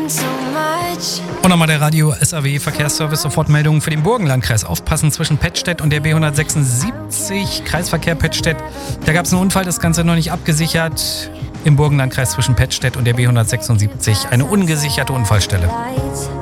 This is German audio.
Und nochmal der Radio SAW Verkehrsservice, Sofortmeldungen für den Burgenlandkreis. Aufpassen zwischen Pettstedt und der B176, Kreisverkehr Pettstedt. Da gab es einen Unfall, das Ganze noch nicht abgesichert. Im Burgenlandkreis zwischen Pettstedt und der B176 eine ungesicherte Unfallstelle.